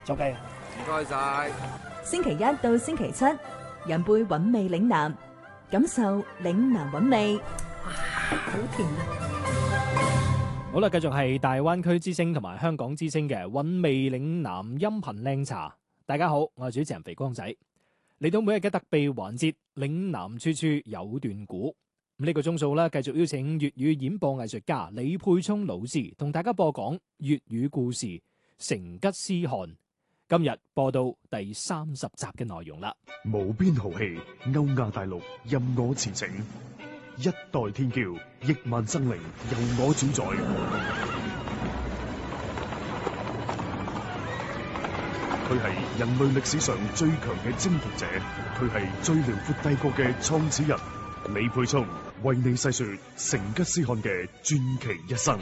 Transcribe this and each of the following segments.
做雞。 唔該晒。 星期一到星期七，人輩韻味嶺南，感受嶺南韻味。哇，好甜啊！ 好啦，繼續係大灣區之聲同埋香港之聲嘅韻味嶺南音頻靚茶。大家好，我係主持人肥光仔，嚟到每日嘅特備環節，嶺南處處有段古。呢個鐘數啦，繼續邀請粵語演播藝術家李沛聰老師同大家播講粵語故事《成吉思汗》。今日播到第30集嘅內容啦。 無邊豪氣，歐亞大陸任我馳騁，一代天驕，億萬生靈由我主宰。佢係人類歷史上最強嘅征服者，佢係最遼闊帝國嘅創始人。李沛聰為你細說成吉思汗嘅傳奇一生。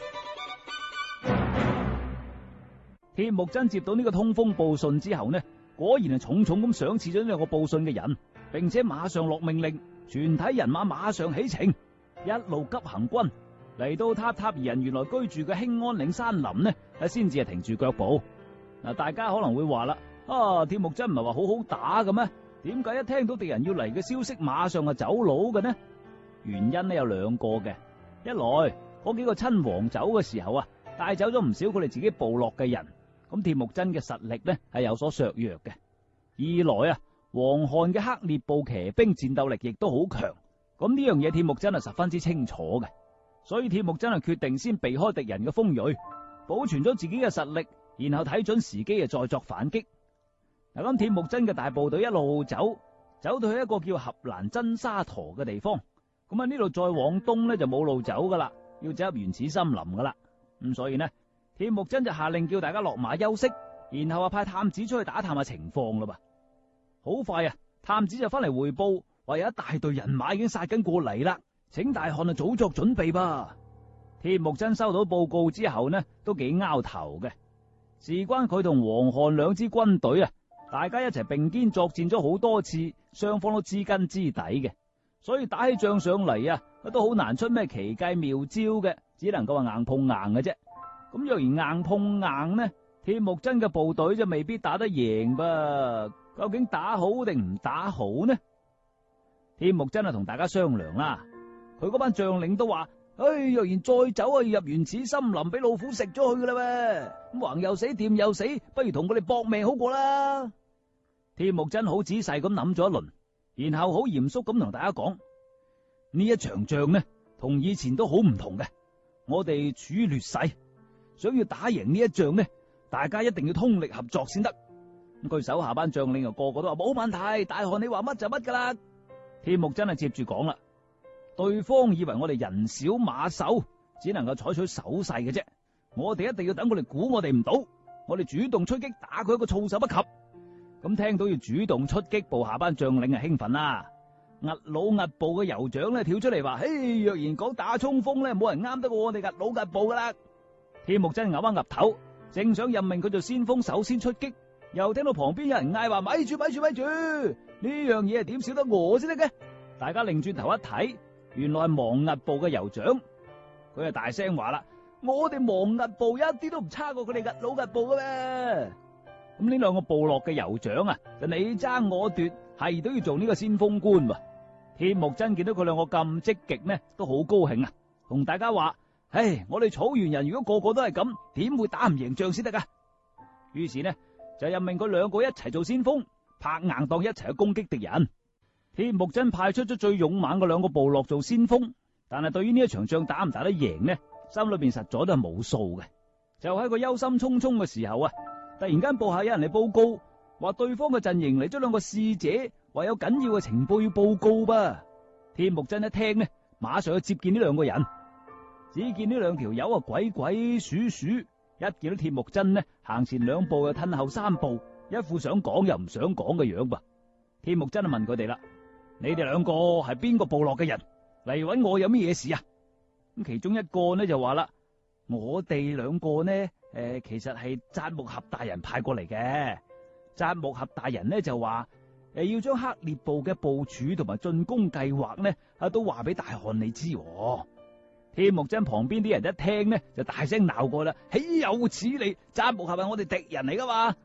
鐵木真接到呢個通風報信之後呢，果然係重重咁賞賜咗呢兩個報信嘅人，並且馬上落命令，全體人馬馬上起程，一路急行軍嚟到塔塔爾人原來居住嘅興安嶺山林呢，先至係停住腳步。嗱，大家可能會話啦，鐵木真唔係話好好打嘅咩？點解一聽到敵人要嚟嘅消息，馬上就走佬嘅呢？原因呢有兩個嘅，一來嗰幾個親王走嘅時候啊，帶走咗唔少佢哋自己部落嘅人。咁鐵木真嘅實力呢係有所削弱嘅。二來啊，黃汗嘅黑獵部騎兵戰鬥力亦都好強。咁呢樣嘢鐵木真係十分之清楚嘅，所以鐵木真係決定先避開敵人嘅鋒銳，保存咗自己嘅實力，然後睇準時機啊再作反擊。嗱，咁鐵木真嘅大部隊一路走到去一個叫合蘭真沙陀嘅地方。咁啊呢度再往東呢就冇路走噶啦，要走入原始森林噶啦。咁所以呢，鐵木真就下令叫大家落馬休息，然後派探子出去打探下情況啦噃。好快啊，探子就翻嚟匯報，話有一大隊人馬已經殺緊過嚟啦，請大汗早作準備吧。鐵木真收到報告之後呢，都幾拗頭嘅。事關佢同黃汗兩支軍隊啊，大家一齊並肩作戰咗好多次，雙方都知根知底嘅，所以打起仗上嚟啊，都好難出咩奇計妙招嘅，只能夠話硬碰硬嘅啫。咁若然硬碰硬呢，鐵木真嘅部隊就未必打得贏噃。究竟打好定唔打好呢？鐵木真同大家商量啦，佢嗰班將領都話：若然再走啊，要入原始森林俾老虎食咗佢噶啦，咁橫又死，掂又死，不如同佢哋搏命好過啦。鐵木真好仔細咁諗咗一輪，然後好嚴肅咁同大家講：呢一場仗呢，同以前都好唔同嘅，我哋處於劣勢。想要打贏呢一仗呢，大家一定要通力合作先得。咁佢手下班將領又個個都話冇問題，大汗你話乜就乜噶啦。鐵木真係接住講啦，對方以為我哋人少馬瘦，只能夠採取守勢嘅啫。我哋一定要等佢哋估我哋唔到，我哋主動出擊，打佢一個措手不及。咁聽到要主動出擊，部下班將領啊興奮啦。壓老壓部嘅酋長咧跳出嚟話：若然講打衝鋒咧，冇人啱得過我哋壓老壓部噶啦。鐵木真岌一岌頭，正想任命佢做先鋒，首先出擊，又聽到旁邊有人嗌話：咪住，呢樣嘢係點少得我先得嘅？大家擰轉頭一睇，原來係亡壓部嘅酋長。佢就大聲話啦：我哋亡壓部一啲都唔差過佢哋壓老壓部嘅咩？咁呢兩個部落嘅酋長啊，就你爭我奪，係都要做呢個先鋒官喎。鐵木真見到佢兩個咁積極呢，都好高興啊，同大家話：我哋草原人如果個個都係咁，點會打唔贏仗先得噶？於是呢，就任命佢兩個一齊做先鋒，拍硬檔一齊去攻擊敵人。鐵木真派出咗最勇猛嘅兩個部落做先鋒，但係對於呢一場仗打唔打得贏呢，心裏邊實在都係冇數嘅。就喺佢憂心忡忡嘅時候啊，突然間部下有人嚟報告，話對方嘅陣營嚟咗兩個使者，話有緊要嘅情報要報告噃。鐵木真一聽呢，馬上去接見呢兩個人。只見呢兩條友啊鬼鬼祟祟，一見到鐵木真呢，行前兩步又褪後三步，一副想講又唔想講嘅樣噃。鐵木真就問佢哋啦：你哋兩個係邊個部落嘅人？嚟搵我有咩嘢事啊？咁其中一個呢就話啦：我哋兩個呢，其實係扎木合大人派過嚟嘅。扎木合大人呢就話：要將黑獵部嘅部署同埋進攻計劃呢，都話俾大汗你知。鐵木真旁邊啲人一聽呢，就大聲鬧過啦：豈有此理！扎木合係我哋敵人嚟噶嘛，